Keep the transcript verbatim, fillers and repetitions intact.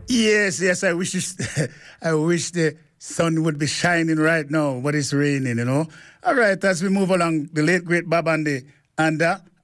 Yes, yes, I wish it, I wish the sun would be shining right now, but it's raining, you know. All right, as we move along, the late great Bob Andy and uh,